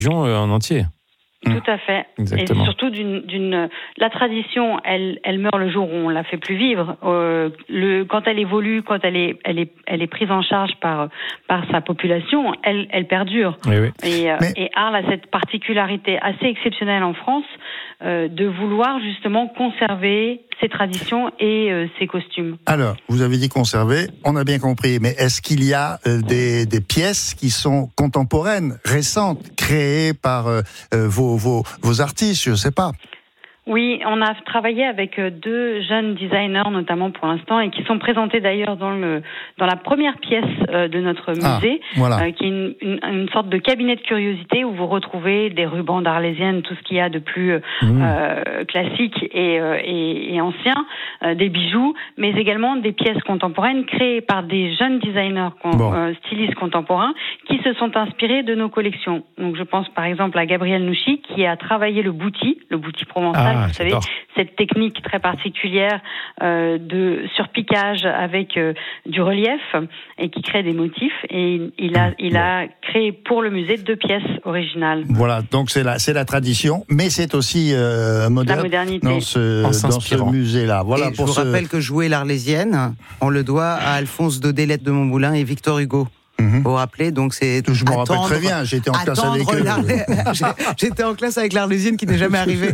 en entier. Tout à fait. Exactement. Et surtout la tradition, elle meurt le jour où on la fait plus vivre. Quand elle évolue, quand elle est prise en charge par sa population, elle perdure. Oui. Et Arles a cette particularité assez exceptionnelle en France de vouloir justement conserver ses traditions et ses costumes. Alors, vous avez dit conserver, on a bien compris, mais est-ce qu'il y a des pièces qui sont contemporaines, récentes, créées par vos artistes, je ne sais pas? Oui, on a travaillé avec 2 jeunes designers notamment pour l'instant et qui sont présentés d'ailleurs dans la première pièce de notre musée, qui est une sorte de cabinet de curiosité où vous retrouvez des rubans d'arlésienne, tout ce qu'il y a de plus classique et ancien, des bijoux, mais également des pièces contemporaines créées par des jeunes designers stylistes contemporains qui se sont inspirés de nos collections. Donc je pense par exemple à Gabriel Nouchi qui a travaillé le bouti provençal. Vous savez, cette technique très particulière de surpiquage avec du relief et qui crée des motifs. Et il a créé pour le musée 2 pièces originales. Voilà, donc c'est la tradition, mais c'est aussi moderne, la modernité dans ce musée-là. Voilà. Et je vous rappelle que jouer l'Arlésienne, on le doit à Alphonse Daudet de Montmoulin et Victor Hugo. Vous vous rappelez, donc c'est. Je me rappelle très bien, j'étais en classe avec eux. J'étais en classe avec l'Arlésienne qui n'est jamais arrivée.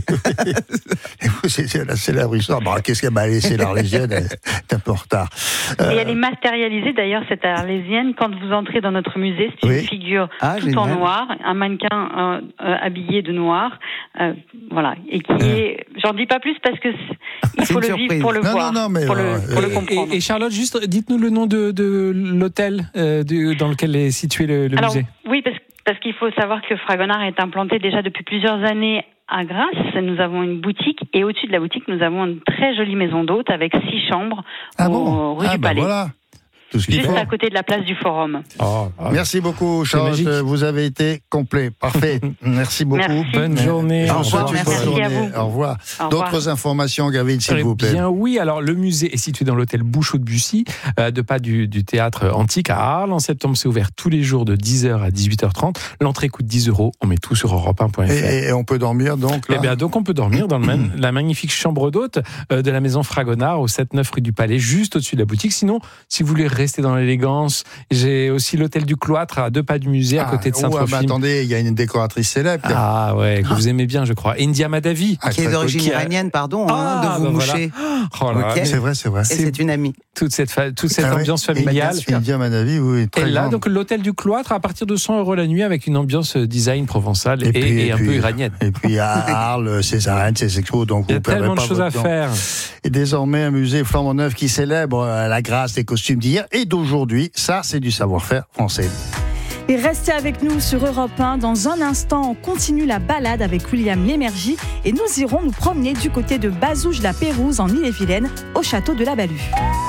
C'est la célèbre histoire. Qu'est-ce qu'elle m'a laissé l'Arlésienne? Elle est un peu en retard. Et elle est matérialisée d'ailleurs, cette Arlésienne. Quand vous entrez dans notre musée, c'est une figure tout en noir, un mannequin habillé de noir. Voilà. Et qui est. J'en dis pas plus parce que il faut le vivre pour le voir, pour le comprendre. Et Charlotte, juste dites-nous le nom de l'hôtel dans lequel est situé le musée. Oui, parce qu'il faut savoir que Fragonard est implanté déjà depuis plusieurs années à Grasse. Nous avons une boutique et au-dessus de la boutique, nous avons une très jolie maison d'hôte avec 6 chambres rue du Palais. Voilà. Juste à côté de la place du Forum. Merci beaucoup, Charlotte. Vous avez été complet. Parfait. Merci beaucoup. Merci. Bonne journée. Au revoir. Merci à vous. Au revoir. D'autres informations, Gavin, s'il vous plaît. Bien oui. Alors, le musée est situé dans l'hôtel Bouchot de Bussy, à 2 pas du théâtre antique à Arles. En septembre, c'est ouvert tous les jours de 10h à 18h30. L'entrée coûte 10 €. On met tout sur europe1.fr. Et on peut dormir donc là? Eh bien, donc on peut dormir dans la magnifique chambre d'hôte de la maison Fragonard au 7-9 rue du Palais, juste au-dessus de la boutique. Sinon, si vous voulez rester dans l'élégance, j'ai aussi l'hôtel du Cloître à 2 pas du musée, à côté de Saint-Trophime. Attendez, il y a une décoratrice célèbre. Que vous aimez bien, je crois. India Madavi. Qui est d'origine iranienne, de vous moucher. Voilà. C'est vrai. Et c'est une amie. Toute cette ambiance familiale. India Madavi, oui, très Et là, grande. donc l'hôtel du Cloître à partir de 100 € la nuit avec une ambiance design provençale et un peu iranienne. Et puis à Arles, c'est arènes, c'est expos, donc il y a tellement de choses à faire. Et désormais un musée flambant neuf qui célèbre la grâce des costumes d'hier et d'aujourd'hui. Ça, c'est du savoir-faire français. Et restez avec nous sur Europe 1. Dans un instant, on continue la balade avec William Lémergie et nous irons nous promener du côté de Bazouges-la-Pérouse en Ille-et-Vilaine, au château de la Balue.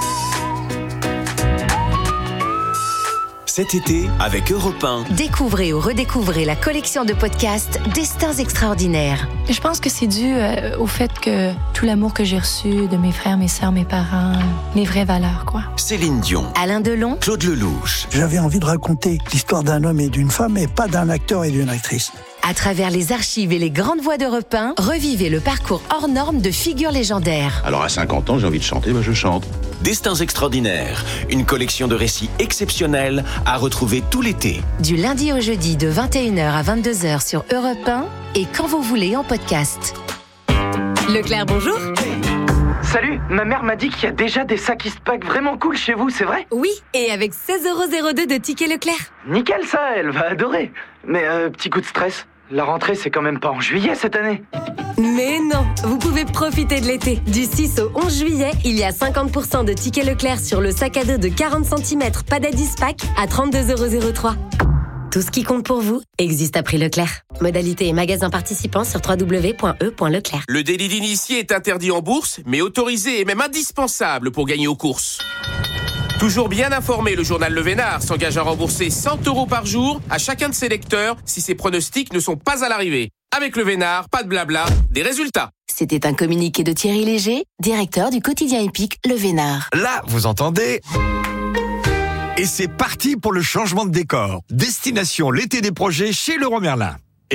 Cet été, avec Europe 1. Découvrez ou redécouvrez la collection de podcasts Destins extraordinaires. Je pense que c'est dû au fait que tout l'amour que j'ai reçu de mes frères, mes sœurs, mes parents, les vraies valeurs, quoi. Céline Dion. Alain Delon. Claude Lelouch. J'avais envie de raconter l'histoire d'un homme et d'une femme, et pas d'un acteur et d'une actrice. À travers les archives et les grandes voix d'Europe 1, revivez le parcours hors norme de figures légendaires. Alors à 50 ans, j'ai envie de chanter, je chante. Destins extraordinaires, une collection de récits exceptionnels à retrouver tout l'été. Du lundi au jeudi de 21h à 22h sur Europe 1 et quand vous voulez en podcast. Leclerc, bonjour. Salut, ma mère m'a dit qu'il y a déjà des sacs Eastpak vraiment cool chez vous, c'est vrai? Oui, et avec 16,02 € de tickets Leclerc. Nickel ça, elle va adorer. Mais petit coup de stress, la rentrée c'est quand même pas en juillet cette année. Mais non, vous pouvez profiter de l'été. Du 6 au 11 juillet, il y a 50% de tickets Leclerc sur le sac à dos de 40 cm Padad Eastpak à 32,03 €. Tout ce qui compte pour vous existe à prix Leclerc. Modalité et magasin participants sur www.e.leclerc. Le délit d'initié est interdit en bourse, mais autorisé et même indispensable pour gagner aux courses. Toujours bien informé, le journal Le Vénard s'engage à rembourser 100 € par jour à chacun de ses lecteurs si ses pronostics ne sont pas à l'arrivée. Avec Le Vénard, pas de blabla, des résultats. C'était un communiqué de Thierry Léger, directeur du quotidien épique Le Vénard. Là, vous entendez ? Et c'est parti pour le changement de décor. Destination l'été des projets chez Leroy Merlin.